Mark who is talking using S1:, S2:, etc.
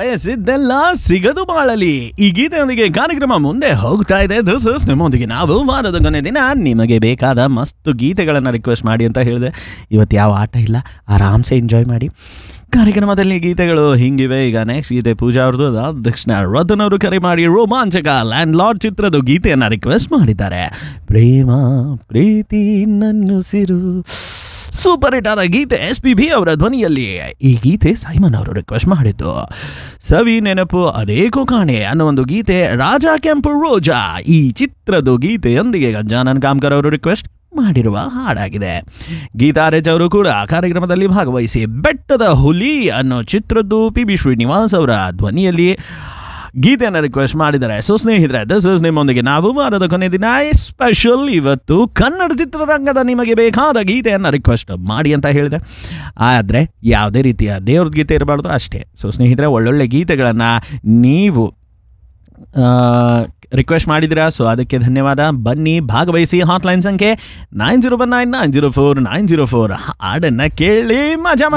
S1: ಬಯಸಿದ್ದೆಲ್ಲ ಸಿಗದು ಬಾಳಲಿ. ಈ ಗೀತೆಯೊಂದಿಗೆ ಕಾರ್ಯಕ್ರಮ ಮುಂದೆ ಹೋಗ್ತಾ ಇದೆ. ದಿಸ್ ಇಸ್ ನಿಮ್ಮೊಂದಿಗೆ ನಾವು ವಾರದ ಕೊನೆ ದಿನ ನಿಮಗೆ ಬೇಕಾದ ಮಸ್ತ್ ಗೀತೆಗಳನ್ನು ರಿಕ್ವೆಸ್ಟ್ ಮಾಡಿ ಅಂತ ಹೇಳಿದೆ. ಇವತ್ತು ಯಾವ ಆಟ ಇಲ್ಲ, ಆರಾಮ್ಸೆ ಎಂಜಾಯ್ ಮಾಡಿ. ಕಾರ್ಯಕ್ರಮದಲ್ಲಿ ಗೀತೆಗಳು ಹಿಂಗಿವೆ. ಈಗ ನೆಕ್ಸ್ಟ್ ಗೀತೆ ಪೂಜಾ ಅವ್ರದ್ದು. ದಕ್ಷಿಣ ರತನ್ ಅವರು ಕರೆ ಮಾಡಿ ರೋಮಾಂಚಕ ಲ್ಯಾಂಡ್ ಲಾರ್ಡ್ ಚಿತ್ರದ ಗೀತೆಯನ್ನು ರಿಕ್ವೆಸ್ಟ್ ಮಾಡಿದ್ದಾರೆ. ಪ್ರೇಮ ಪ್ರೀತಿ ನನ್ನುಸಿರು ಸೂಪರ್ ಹಿಟ್ ಆದ ಗೀತೆ SPB ಅವರ ಧ್ವನಿಯಲ್ಲಿ. ಈ ಗೀತೆ ಸೈಮನ್ ಅವರು ರಿಕ್ವೆಸ್ಟ್ ಮಾಡಿದ್ದು. ಸವಿ ನೆನಪು ಅದೇಕೋ ಕಾಣೆ ಅನ್ನೋ ಒಂದು ಗೀತೆ ರಾಜಾ ಕೆಂಪು ರೋಜಾ ಈ ಚಿತ್ರದ ಗೀತೆಯೊಂದಿಗೆ ಗಜಾನನ್ ಕಾಮ್ಕರ್ ಅವರು ರಿಕ್ವೆಸ್ಟ್ ಮಾಡಿರುವ ಹಾಡಾಗಿದೆ. ಗೀತಾ ರೇಜ್ ಅವರು ಕೂಡ ಕಾರ್ಯಕ್ರಮದಲ್ಲಿ ಭಾಗವಹಿಸಿ ಬೆಟ್ಟದ ಹುಲಿ ಅನ್ನೋ ಚಿತ್ರದ್ದು PB ಶ್ರೀನಿವಾಸ್ ಅವರ ಧ್ವನಿಯಲ್ಲಿ ಗೀತೆಯನ್ನು ರಿಕ್ವೆಸ್ಟ್ ಮಾಡಿದ್ದಾರೆ. ಸೊ ಸ್ನೇಹಿತರೆ, ದಿಸ್ ಇಸ್ ನಿಮ್ಮೊಂದಿಗೆ ನಾವು ವಾರದ ಕೊನೆ ದಿನ ಸ್ಪೆಷಲ್. ಇವತ್ತು ಕನ್ನಡ ಚಿತ್ರರಂಗದ ನಿಮಗೆ ಬೇಕಾದ ಗೀತೆಯನ್ನು ರಿಕ್ವೆಸ್ಟ್ ಮಾಡಿ ಅಂತ ಹೇಳಿದೆ. ಆದರೆ ಯಾವುದೇ ರೀತಿಯ ದೇವ್ರದ ಗೀತೆ ಇರಬಾರ್ದು ಅಷ್ಟೇ. ಸೊ ಸ್ನೇಹಿತರೆ, ಒಳ್ಳೊಳ್ಳೆ ಗೀತೆಗಳನ್ನು ನೀವು ರಿಕ್ವೆಸ್ಟ್ ಮಾಡಿದ್ದೀರಾ. ಸೊ ಅದಕ್ಕೆ ಧನ್ಯವಾದ. ಬನ್ನಿ ಭಾಗವಹಿಸಿ. ಹಾಟ್ಲೈನ್ ಸಂಖ್ಯೆ 9019904904 ಹಾಡನ್ನು ಕೇಳಿ ಮಜಾ ಮಾಡಿ.